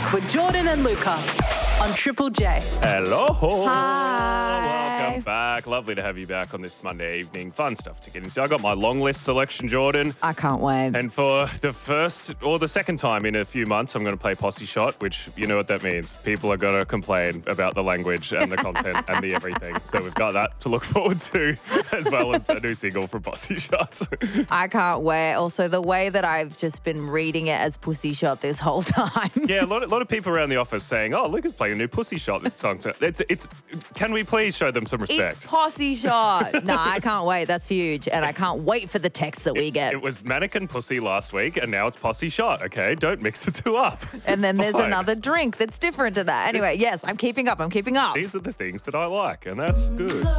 with Jordan and Luca on Triple J. Hello. Hi. Welcome back. Lovely to have you back on this Monday evening. Fun stuff to get into. I got my long list selection, Jordan. I can't wait. And for the first or the second time in a few months, I'm going to play Posse Shot, which you know what that means. People are going to complain about the language and the content and the everything. So we've got that to look forward to, as well as a new single from Posse Shot. I can't wait. Also, the way that I've just been reading it as Pussy Shot this whole time. Yeah, a lot of people around the office saying, "Oh, Luca's playing a new Pussy Shot this song." It's. Can we please show them some respect? It's Posse Shot. No, I can't wait. That's huge. And I can't wait for the text that we get. It was Mannequin Pussy last week, and now it's Posse Shot, okay? Don't mix the two up. And then It's there's fine. another drink that's different to that. Anyway, yes, I'm keeping up. These are the things that I like, and that's good.